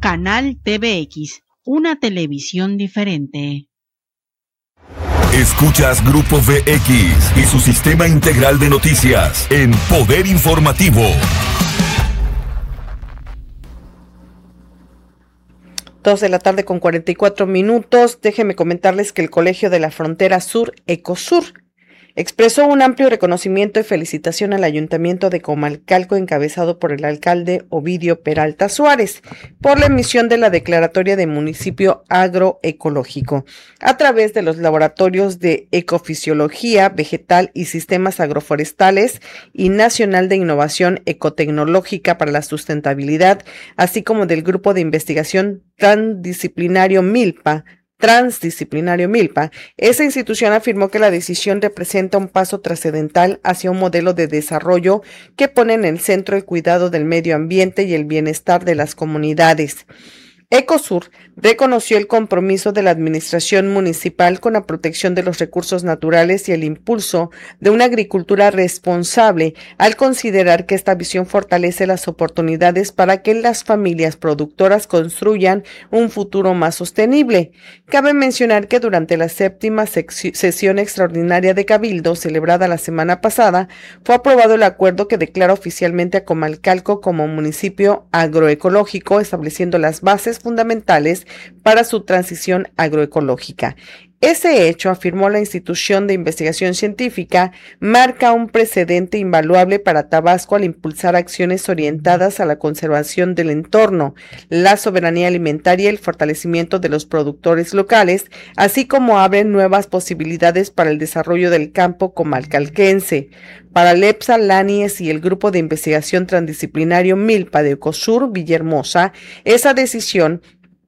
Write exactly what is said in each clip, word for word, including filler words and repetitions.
Canal T V X, una televisión diferente. Escuchas Grupo V X y su sistema integral de noticias en Poder Informativo. Dos de la tarde con cuarenta y cuatro minutos. Déjenme comentarles que el Colegio de la Frontera Sur, Ecosur, expresó un amplio reconocimiento y felicitación al Ayuntamiento de Comalcalco, encabezado por el alcalde Ovidio Peralta Suárez, por la emisión de la Declaratoria de Municipio Agroecológico, a través de los laboratorios de Ecofisiología Vegetal y Sistemas Agroforestales y Nacional de Innovación Ecotecnológica para la Sustentabilidad, así como del Grupo de Investigación Transdisciplinario MILPA, Transdisciplinario MILPA. Esa institución afirmó que la decisión representa un paso trascendental hacia un modelo de desarrollo que pone en el centro el cuidado del medio ambiente y el bienestar de las comunidades. Ecosur reconoció el compromiso de la administración municipal con la protección de los recursos naturales y el impulso de una agricultura responsable, al considerar que esta visión fortalece las oportunidades para que las familias productoras construyan un futuro más sostenible. Cabe mencionar que durante la séptima sesión extraordinaria de Cabildo, celebrada la semana pasada, fue aprobado el acuerdo que declara oficialmente a Comalcalco como municipio agroecológico, estableciendo las bases fundamentales para su transición agroecológica. Ese hecho, afirmó la institución de investigación científica, marca un precedente invaluable para Tabasco al impulsar acciones orientadas a la conservación del entorno, la soberanía alimentaria y el fortalecimiento de los productores locales, así como abre nuevas posibilidades para el desarrollo del campo comalcalquense. Para Lepsa Lanies y el Grupo de Investigación Transdisciplinario MILPA de Ecosur Villahermosa, esa decisión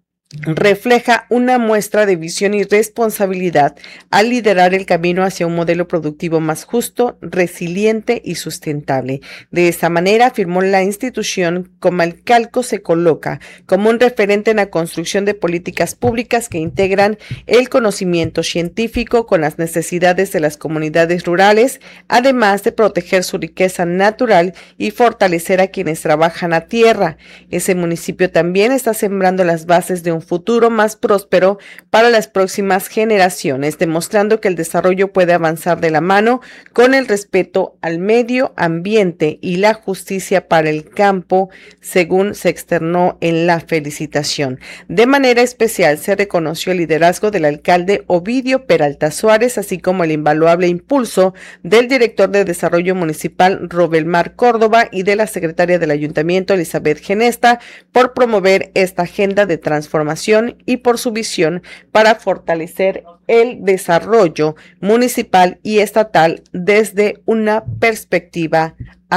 refleja una muestra de visión y responsabilidad al liderar el camino hacia un modelo productivo más justo, resiliente y sustentable. De esta manera, afirmó la institución, Comalcalco se coloca como un referente en la construcción de políticas públicas que integran el conocimiento científico con las necesidades de las comunidades rurales, además de proteger su riqueza natural y fortalecer a quienes trabajan a tierra. Ese municipio también está sembrando las bases de un futuro más próspero para las próximas generaciones, demostrando que el desarrollo puede avanzar de la mano con el respeto al medio ambiente y la justicia para el campo, según se externó en la felicitación. De manera especial se reconoció el liderazgo del alcalde Ovidio Peralta Suárez, así como el invaluable impulso del director de Desarrollo Municipal Robelmar Córdoba y de la secretaria del Ayuntamiento Elizabeth Genesta por promover esta agenda de transformación y por su visión para fortalecer el desarrollo municipal y estatal desde una perspectiva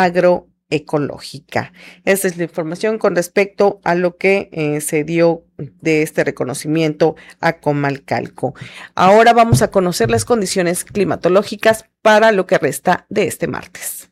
agroecológica. Esa es la información con respecto a lo que eh, se dio de este reconocimiento a Comalcalco. Ahora vamos a conocer las condiciones climatológicas para lo que resta de este martes.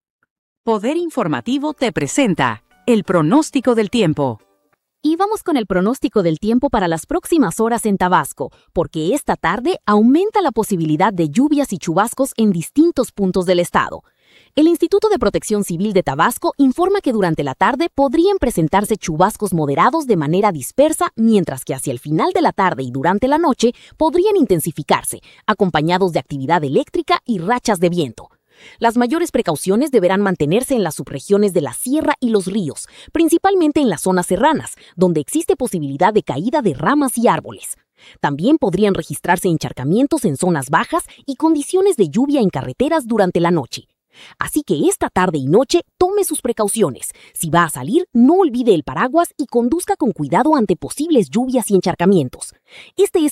Poder Informativo te presenta el pronóstico del tiempo. Y vamos con el pronóstico del tiempo para las próximas horas en Tabasco, porque esta tarde aumenta la posibilidad de lluvias y chubascos en distintos puntos del estado. El Instituto de Protección Civil de Tabasco informa que durante la tarde podrían presentarse chubascos moderados de manera dispersa, mientras que hacia el final de la tarde y durante la noche podrían intensificarse, acompañados de actividad eléctrica y rachas de viento. Las mayores precauciones deberán mantenerse en las subregiones de la sierra y los ríos, principalmente en las zonas serranas, donde existe posibilidad de caída de ramas y árboles. También podrían registrarse encharcamientos en zonas bajas y condiciones de lluvia en carreteras durante la noche. Así que esta tarde y noche tome sus precauciones. Si va a salir, no olvide el paraguas y conduzca con cuidado ante posibles lluvias y encharcamientos. Este es